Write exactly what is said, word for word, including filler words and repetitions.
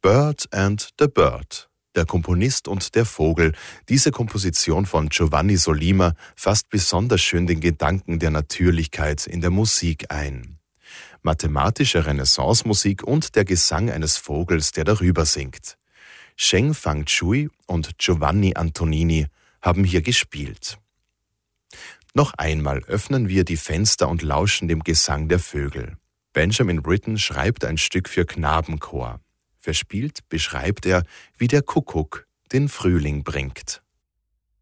Bird and the Bird. Der Komponist und der Vogel. Diese Komposition von Giovanni Sollima fasst besonders schön den Gedanken der Natürlichkeit in der Musik ein. Mathematische Renaissance-Musik und der Gesang eines Vogels, der darüber singt. Sheng Fang-Chui und Giovanni Antonini haben hier gespielt. Noch einmal öffnen wir die Fenster und lauschen dem Gesang der Vögel. Benjamin Britten schreibt ein Stück für Knabenchor. Verspielt beschreibt er, wie der Kuckuck den Frühling bringt.